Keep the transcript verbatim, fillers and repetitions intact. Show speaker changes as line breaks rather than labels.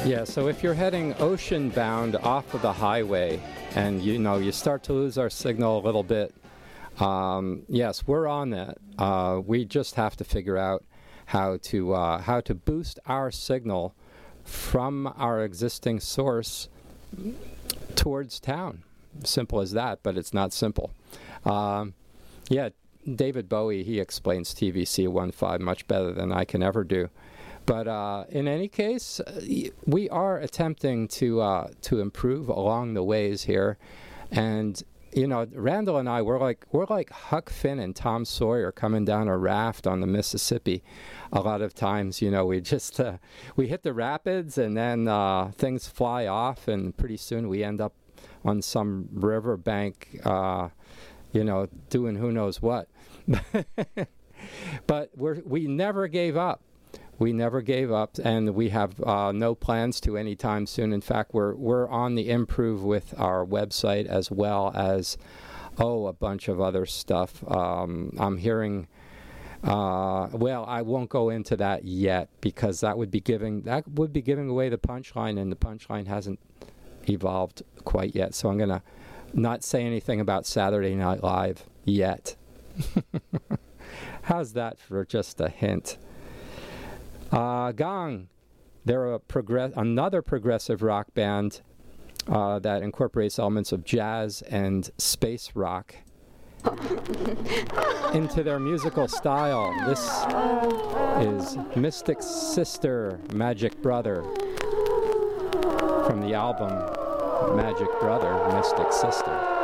Yeah, so if you're heading ocean bound off of the highway and you know you start to lose our signal a little bit, um, yes, we're on that. Uh, we just have to figure out how to uh, how to boost our signal from our existing source towards town. Simple as that, but it's not simple. Um, yeah, David Bowie, he explains T V C fifteen much better than I can ever do. But uh, in any case, uh, we are attempting to uh, to improve along the ways here, and you know, Randall and I, we're like we're like Huck Finn and Tom Sawyer coming down a raft on the Mississippi. A lot of times, you know, we just uh, we hit the rapids, and then uh, things fly off, and pretty soon we end up on some riverbank, uh, you know, doing who knows what. But we're we never gave up. We never gave up, and we have uh, no plans to anytime soon. In fact, we're we're on the improve with our website as well as, oh, a bunch of other stuff. Um, I'm hearing, uh, well, I won't go into that yet because that would be giving that would be giving away the punchline, and the punchline hasn't evolved quite yet. So I'm gonna not say anything about Saturday Night Live yet. How's that for just a hint? Uh, Gong, they're a progress- another progressive rock band uh, that incorporates elements of jazz and space rock into their musical style. This is Mystic Sister, Magic Brother, from the album Magic Brother, Mystic Sister.